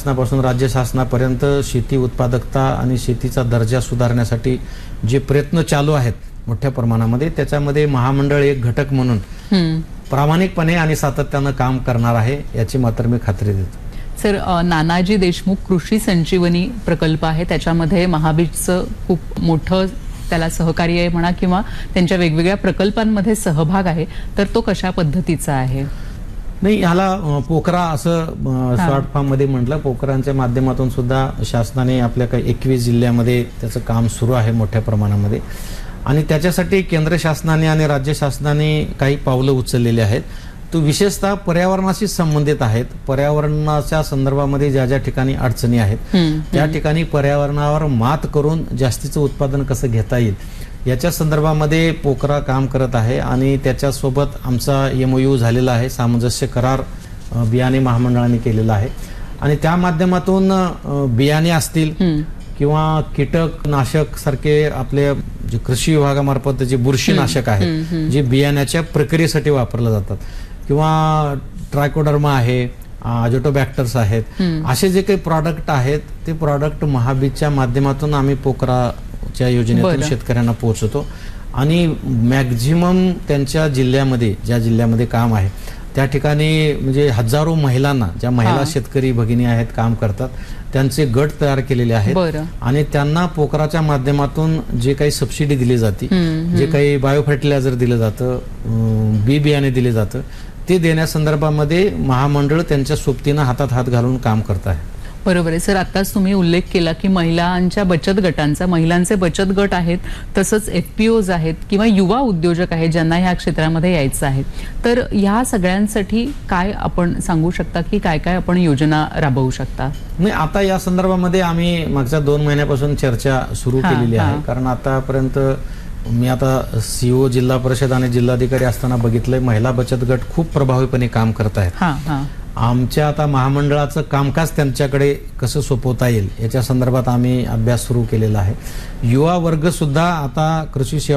शासनापासून राज्य शासनापर्यंत शेती उत्पादकता आणि शेतीचा दर्जा सुधारण्यासाठी जे प्रयत्न चालू आहेत मोठ्या प्रमाणामध्ये, त्याच्यामध्ये महामंडळ एक घटक म्हणून प्रामाणिकपणे आणि सातत्यानं काम करणार आहे, याची मात्र मी खात्री देतो. सर, नानाजी देशमुख कृषी संजीवनी प्रकल्प आहे, त्याच्यामध्ये महाबीजचं खूप मोठं त्याला सहकार्य आहे म्हणा किंवा त्यांच्या वेगवेगळ्या प्रकल्पांमध्ये सहभाग आहे, तर तो कशा पद्धतीचा आहे? नाही, ह्याला पोखरा असं शॉर्ट फॉर्म मध्ये म्हटलं. पोखरांच्या माध्यमातून सुद्धा शासनाने आपल्या काही 21 जिल्ह्यामध्ये त्याचं काम सुरू आहे मोठ्या प्रमाणामध्ये, आणि त्याच्यासाठी केंद्र शासनाने आणि राज्य शासनाने काही पावलं उचललेली आहेत. तो विशेषतः पर्यावरणाशी संबंधित आहेत. पर्यावरणाच्या संदर्भामध्ये ज्या ज्या ठिकाणी अडचणी आहेत त्या ठिकाणी पर्यावरणावर मात करून जास्तीचं उत्पादन कसं घेता येईल याच्या संदर्भामध्ये पोखरा काम करत आहे, आणि त्याच्यासोबत आमचा MOU झालेला आहे, सामंजस्य करार बियाणे महामंडळाने केलेला आहे, आणि त्या माध्यमातून बियाणे असतील किंवा कीटकनाशक सारखे आपले जे कृषी विभागामार्फत जे बुरशीनाशक आहेत जे बियाण्याच्या प्रक्रियेसाठी वापरले जातात, किंवा ट्रायकोडर्मा आहे, अजोटोबॅक्टर्स आहेत, असे जे काही प्रॉडक्ट आहेत ते प्रॉडक्ट महाबीजच्या माध्यमातून आम्ही पोखराच्या योजनेतून शेतकऱ्यांना पोहोचवतो, आणि मॅक्झिमम त्यांच्या जिल्ह्यामध्ये ज्या जिल्ह्यामध्ये काम आहे त्या ठिकाणी म्हणजे हजारो महिलांना, ज्या महिला शेतकरी भगिनी आहेत काम करतात, त्यांचे गट तयार केलेले आहेत, आणि त्यांना पोखराच्या माध्यमातून जे काही सबसिडी दिली जाते, जे काही बायो फर्टिलायझर दिलं जातं, बी बियाणे दिले जातं, ते देण्यासंदर्भामध्ये महामंडळ त्यांच्या सोबतीनं हातात हात घालून काम करत आहे. बरोबर आहे सर. आताच तुम्ही उल्लेख केला की महिलांच्या बचत गटांचा, महिलांचे बचत गट आहेत, तसंच FPOs आहेत किंवा युवा उद्योजक आहेत ज्यांना ह्या क्षेत्रामध्ये यायचं आहे, तर ह्या सगळ्यांसाठी काय आपण सांगू शकता की काय काय आपण योजना राबवू शकता? नाही, आता या संदर्भामध्ये आम्ही मागच्या 2 महिन्यापासून चर्चा सुरू केलेली आहे, कारण आतापर्यंत मी आता CO जिल्हा परिषद आणि जिल्हाधिकारी असताना बघितलंय महिला बचत गट खूप प्रभावीपणे काम करत आहेत. आमच्या आता महामंडळाचं कामकाज त्यांच्याकडे कसं सोपवता येईल याच्या संदर्भात आम्ही अभ्यास सुरू केलेला आहे. युवा वर्ग सुद्धा आता कृषी